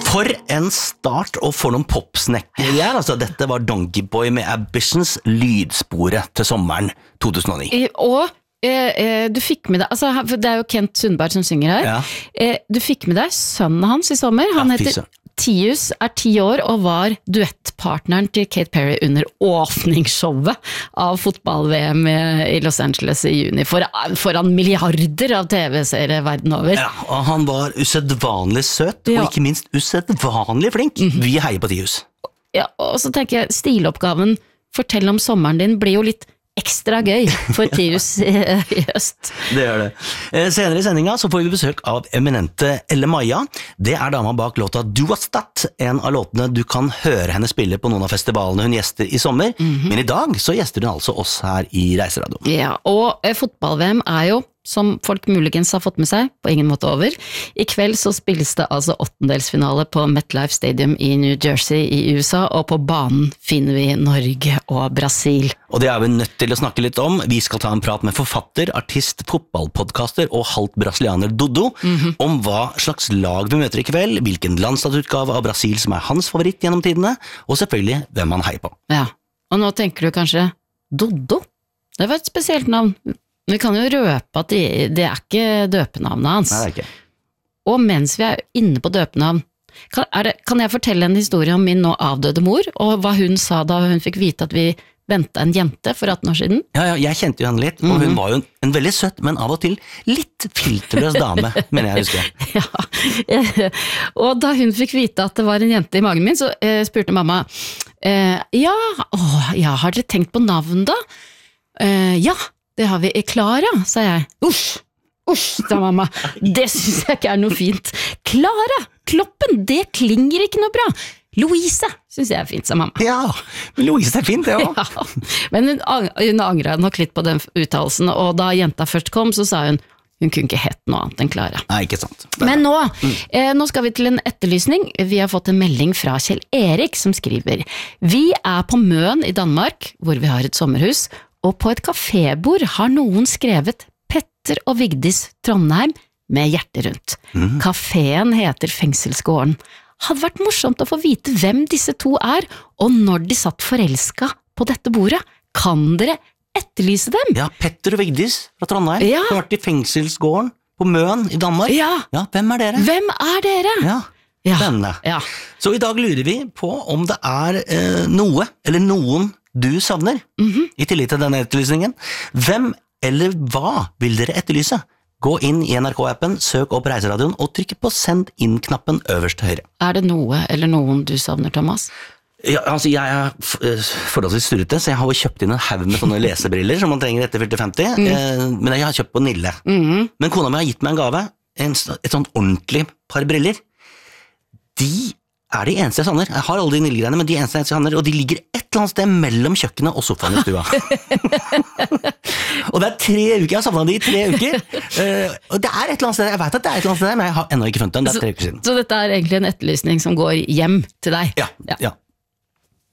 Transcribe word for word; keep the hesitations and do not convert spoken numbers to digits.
For en start, og for noen popsnekker vi er. Altså, dette var Donkey Boy med Ambitions, lydsporet til sommeren to tusen og ni. Og eh, eh, du fikk med deg, altså det er jo Kent Sundberg som synger her, Ja. eh, du fikk med deg sønnen hans i sommer, han Ja, fy heter søren. Tius, er ti år og var duettpartneren til Kate Perry under åpningsshowet av fotball-V M i Los Angeles i juni, foran, foran milliarder av T V-seere verden over. Ja, og han var usedvanlig søt, Ja. og ikke minst usedvanlig flink. Vi heier på Tius. Ja, og så tenker jeg, stiloppgaven Fortell om sommeren din blir jo litt ekstra gøy for Tius i, i høst. Det gjør det. Eh, Senere i sendinga så får vi besøk av eminente Elle Maja. Det er dama bak låta Du Was That, en av låtene du kan høre henne spille på noen av festivalene hun gjester i sommer. Men i dag så gjester hun altså oss her i Reiseradio. Ja, og eh, fotball-V M er jo, som folk muligens har fått med seg, på ingen måte over. I kveld så spilles det altså åttendelsfinale på MetLife Stadium i New Jersey i U S A, og på banen finner vi Norge og Brasil. Og det er vi nødt til å snakke litt om. Vi skal ta en prat med forfatter, artist, fotballpodcaster og halvt brasilianer Doddo om hva slags lag vi møter i kveld, hvilken landslagsutgave av Brasil som er hans favoritt gjennom tidene, og selvfølgelig hvem han heier på. Ja, og nå tenker du kanskje, Doddo? Det var et spesielt navn. Vi kan jo røpe at det, det er ikke døpenavnet hans. Nei, det er ikke. Og mens vi er inne på døpenavn, kan, er det, kan jeg fortelle en historie om min nå avdøde mor, og hva hun sa da hun fikk vite at vi ventet en jente for atten år siden? Ja, ja, jeg kjente jo henne litt, og hun var jo en, en veldig søtt, men av og til litt filterløs dame, mener jeg husker. Ja, og da hun fikk vite at det var en jente i magen min, så eh, spurte mamma, eh, ja, åh, ja, har dere tenkt på navn da? Eh, ja, det har vi. Klara, sa jeg. Usch, usch, sa mamma. Det synes jeg ikke er noe fint. Klara, Kloppen, det klinger ikke noe bra. Louise, synes jeg er fint, sa mamma. Ja, men Louise er fint, det også. Ja, men hun, ang- hun angret nok litt på den uttalelsen, og da jenta først kom, så sa hun, hun kunne ikke hett noe annet enn Klara. Nei, ikke sant. Men nå, eh, nå skal vi til en etterlysning. Vi har fått en melding fra Kjell Erik som skriver: Vi er på Møn i Danmark, hvor vi har et sommerhus, og på et kafébord har noen skrevet Petter og Vigdis Trondheim med hjerte rundt. Kaféen heter Fengselsgården. Hadde vært morsomt å få vite hvem disse to er, og når de satt forelska på dette bordet. Kan dere etterlyse dem? Ja, Petter og Vigdis fra Trondheim, Ja. som har vært i fengselsgården på Møn i Danmark. Ja, Ja, hvem er dere? hvem er dere? Ja, Ja. spennende. Ja. Så i dag lurer vi på om det er eh, noe, eller noen du savner, i tillegg til denne etterlysningen. Hvem eller hva vil dere etterlyse? Gå inn i N R K-appen, søk opp Reiseradioen og trykk på send inn-knappen øverst til høyre. Er det noe eller noen du savner, Thomas? Ja, altså jeg er f- eh, forholdsvis styrete, så jeg har jo kjøpt inn en haug med sånne lesebriller som man trenger etter fylte femti, eh, men jeg har kjøpt på Nille. Men kona mi har gitt meg en gave, en, s- et sånt ordentlig par briller. De er de eneste jeg savner. Jeg har alle de Nille-greiene, men de eneste jeg savner, og de ligger et eller annet sted mellom kjøkkenet og sofaen i stua. Og det er tre uker, jeg har savnet de i tre uker, eh, og det er et eller annet sted, jeg vet at det er et eller annet sted, men jeg har ennå ikke funnet dem, det er tre uker siden. Så dette er egentlig en etterlysning som går hjem til deg? Ja, ja.